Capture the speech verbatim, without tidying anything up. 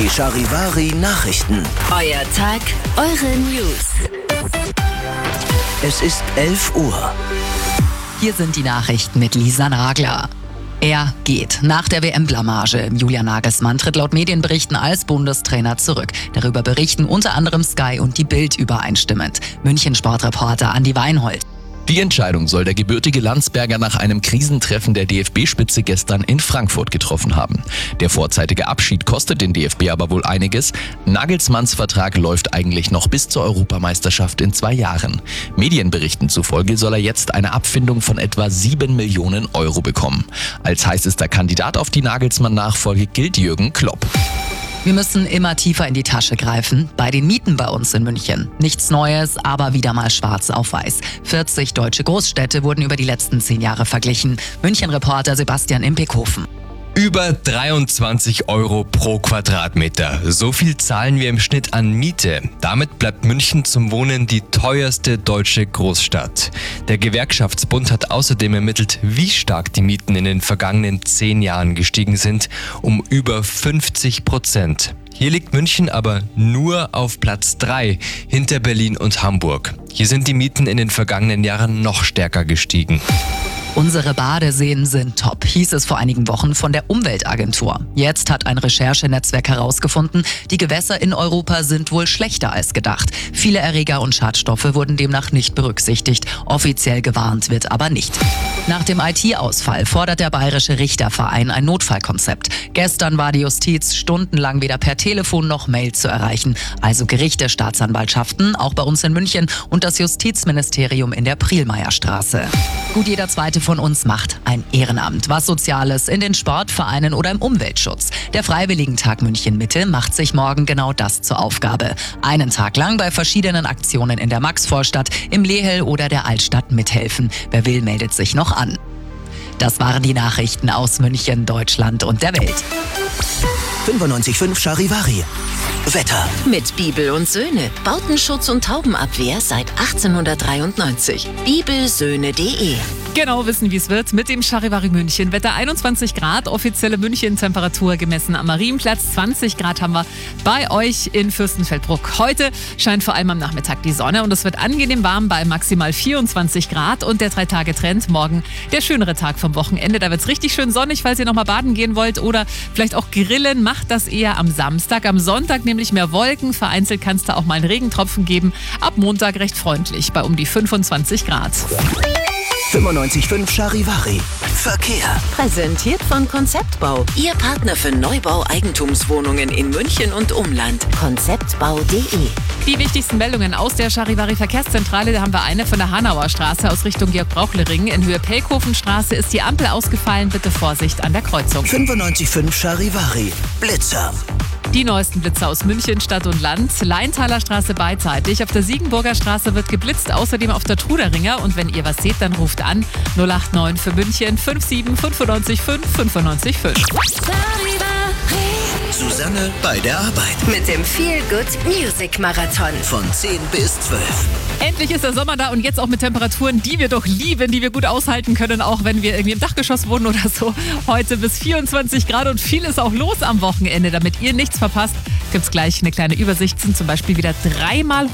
Die Charivari Nachrichten. Euer Tag, eure News. Es ist elf Uhr. Hier sind die Nachrichten mit Lisa Nagler. Er geht. Nach der W M-Blamage. Julian Nagelsmann tritt laut Medienberichten als Bundestrainer zurück. Darüber berichten unter anderem Sky und die Bild übereinstimmend. München-Sportreporter Andi Weinhold. Die Entscheidung soll der gebürtige Landsberger nach einem Krisentreffen der D F B-Spitze gestern in Frankfurt getroffen haben. Der vorzeitige Abschied kostet den D F B aber wohl einiges. Nagelsmanns Vertrag läuft eigentlich noch bis zur Europameisterschaft in zwei Jahren. Medienberichten zufolge soll er jetzt eine Abfindung von etwa sieben Millionen Euro bekommen. Als heißester Kandidat auf die Nagelsmann-Nachfolge gilt Jürgen Klopp. Wir müssen immer tiefer in die Tasche greifen. Bei den Mieten bei uns in München. Nichts Neues, aber wieder mal schwarz auf weiß. vierzig deutsche Großstädte wurden über die letzten zehn Jahre verglichen. München-Reporter Sebastian Impekhofen. Über dreiundzwanzig Euro pro Quadratmeter. So viel zahlen wir im Schnitt an Miete. Damit bleibt München zum Wohnen die teuerste deutsche Großstadt. Der Gewerkschaftsbund hat außerdem ermittelt, wie stark die Mieten in den vergangenen zehn Jahren gestiegen sind. Um über fünfzig Prozent. Hier liegt München aber nur auf Platz drei, hinter Berlin und Hamburg. Hier sind die Mieten in den vergangenen Jahren noch stärker gestiegen. Unsere Badeseen sind top, hieß es vor einigen Wochen von der Umweltagentur. Jetzt hat ein Recherchenetzwerk herausgefunden, die Gewässer in Europa sind wohl schlechter als gedacht. Viele Erreger und Schadstoffe wurden demnach nicht berücksichtigt. Offiziell gewarnt wird aber nicht. Nach dem I T-Ausfall fordert der Bayerische Richterverein ein Notfallkonzept. Gestern war die Justiz stundenlang weder per Telefon noch Mail zu erreichen. Also Gerichte, Staatsanwaltschaften, auch bei uns in München und das Justizministerium in der Prielmeierstraße. Gut, jeder zweite von uns macht ein Ehrenamt. Was Soziales in den Sportvereinen oder im Umweltschutz. Der Freiwilligentag München Mitte macht sich morgen genau das zur Aufgabe. Einen Tag lang bei verschiedenen Aktionen in der Maxvorstadt, im Lehel oder der Altstadt mithelfen. Wer will, meldet sich noch an. Das waren die Nachrichten aus München, Deutschland und der Welt. fünfundneunzig Komma fünf Charivari. Wetter. Mit Bibel und Söhne. Bautenschutz und Taubenabwehr seit achtzehnhundertdreiundneunzig. bibelsöhne punkt de. Genau wissen, wie es wird mit dem Charivari München. Wetter einundzwanzig Grad, offizielle München-Temperatur gemessen am Marienplatz. zwanzig Grad haben wir bei euch in Fürstenfeldbruck. Heute scheint vor allem am Nachmittag die Sonne und es wird angenehm warm bei maximal vierundzwanzig Grad. Und der Drei-Tage-Trend morgen der schönere Tag vom Wochenende. Da wird es richtig schön sonnig, falls ihr nochmal baden gehen wollt oder vielleicht auch grillen. Macht das eher am Samstag. Am Sonntag nämlich mehr Wolken. Vereinzelt kann es da auch mal einen Regentropfen geben. Ab Montag recht freundlich bei um die fünfundzwanzig Grad. fünfundneunzig Komma fünf Charivari. Verkehr. Präsentiert von Konzeptbau. Ihr Partner für Neubau-Eigentumswohnungen in München und Umland. konzeptbau punkt de. Die wichtigsten Meldungen aus der Charivari Verkehrszentrale. Da haben wir eine von der Hanauer Straße aus Richtung Georg-Brauchle-Ring. In Höhe Pelkhofenstraße ist die Ampel ausgefallen. Bitte Vorsicht an der Kreuzung. fünfundneunzig Komma fünf Charivari. Blitzer. Die neuesten Blitzer aus München, Stadt und Land. Leintaler Straße beidseitig. Auf der Siegenburger Straße wird geblitzt, außerdem auf der Truderinger. Und wenn ihr was seht, dann ruft an null acht neun für München fünf sieben fünfundneunzig fünf fünfundneunzig fünf. Susanne bei der Arbeit. Mit dem Feel Good Music Marathon. Von zehn bis zwölf. Endlich ist der Sommer da und jetzt auch mit Temperaturen, die wir doch lieben, die wir gut aushalten können, auch wenn wir irgendwie im Dachgeschoss wohnen oder so. Heute bis vierundzwanzig Grad und viel ist auch los am Wochenende. Damit ihr nichts verpasst, gibt's gleich eine kleine Übersicht. Sind zum Beispiel wieder dreimal